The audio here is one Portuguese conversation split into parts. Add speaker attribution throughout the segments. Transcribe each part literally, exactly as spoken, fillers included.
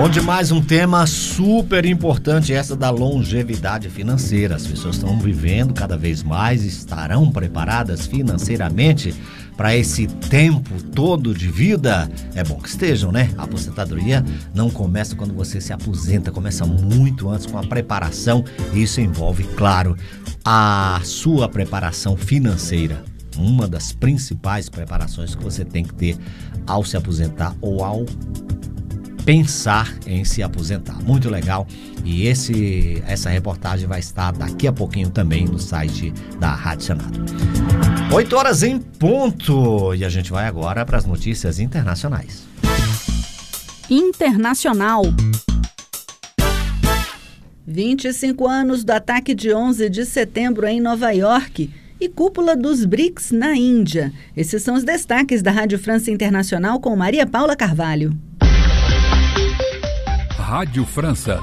Speaker 1: Bom demais, um tema super importante, essa da longevidade financeira. As pessoas estão vivendo cada vez mais, estarão preparadas financeiramente para esse tempo todo de vida? É bom que estejam, né? A aposentadoria não começa quando você se aposenta, começa muito antes com a preparação. E isso envolve, claro, a sua preparação financeira. Uma das principais preparações que você tem que ter ao se aposentar ou ao pensar em se aposentar. Muito legal. E esse, essa reportagem vai estar daqui a pouquinho também no site da Rádio Senado. oito horas em ponto. E a gente vai agora para as notícias internacionais.
Speaker 2: Internacional. vinte e cinco anos do ataque de onze de setembro em Nova York e cúpula dos BRICS na Índia. Esses são os destaques da Rádio França Internacional com Maria Paula Carvalho.
Speaker 3: Rádio França.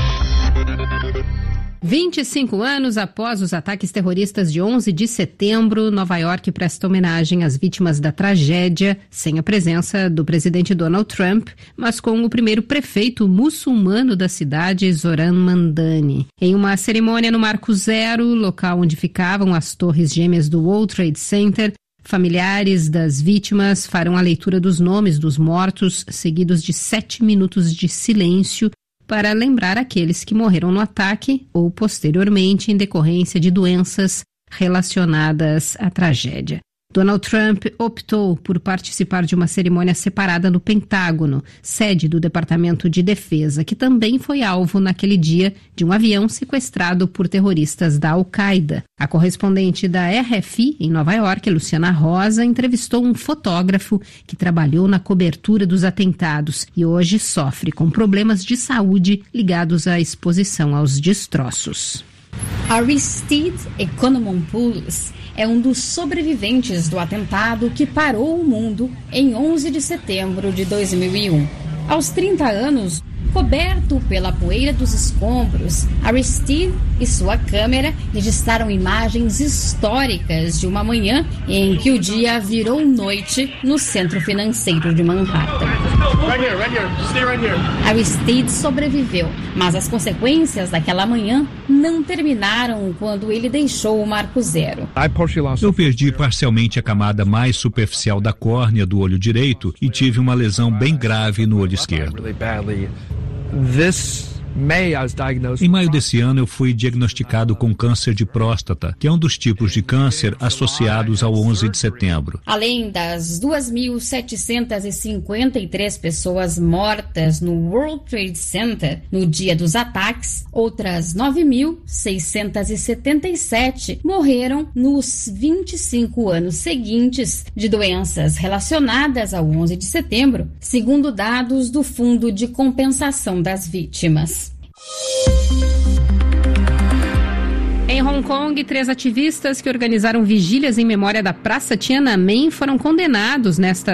Speaker 4: vinte e cinco anos após os ataques terroristas de onze de setembro, Nova York presta homenagem às vítimas da tragédia, sem a presença do presidente Donald Trump, mas com o primeiro prefeito muçulmano da cidade, Zoran Mamdani. Em uma cerimônia no Marco Zero, local onde ficavam as torres gêmeas do World Trade Center, familiares das vítimas farão a leitura dos nomes dos mortos, seguidos de sete minutos de silêncio, para lembrar aqueles que morreram no ataque ou posteriormente em decorrência de doenças relacionadas à tragédia. Donald Trump optou por participar de uma cerimônia separada no Pentágono, sede do Departamento de Defesa, que também foi alvo naquele dia de um avião sequestrado por terroristas da Al-Qaeda. A correspondente da R F I em Nova York, Luciana Rosa, entrevistou um fotógrafo que trabalhou na cobertura dos atentados e hoje sofre com problemas de saúde ligados à exposição aos destroços.
Speaker 5: Aristide Economopoulos é um dos sobreviventes do atentado que parou o mundo em onze de setembro de dois mil e um. Aos trinta anos, coberto pela poeira dos escombros, Aristide e sua câmera registraram imagens históricas de uma manhã em que o dia virou noite no centro financeiro de Manhattan.
Speaker 6: Right here, right here. Stay right here.
Speaker 5: Aristide sobreviveu, mas as consequências daquela manhã não terminaram quando ele deixou o Marco Zero.
Speaker 7: Eu perdi parcialmente a camada mais superficial da córnea do olho direito e tive uma lesão bem grave no olho esquerdo. Em maio desse ano, eu fui diagnosticado com câncer de próstata, que é um dos tipos de câncer associados ao onze de setembro.
Speaker 5: Além das duas mil setecentas e cinquenta e três pessoas mortas no World Trade Center no dia dos ataques, outras nove mil seiscentas e setenta e sete morreram nos vinte e cinco anos seguintes de doenças relacionadas ao onze de setembro, segundo dados do Fundo de Compensação das Vítimas.
Speaker 4: Em Hong Kong, três ativistas que organizaram vigílias em memória da Praça Tiananmen foram condenados nesta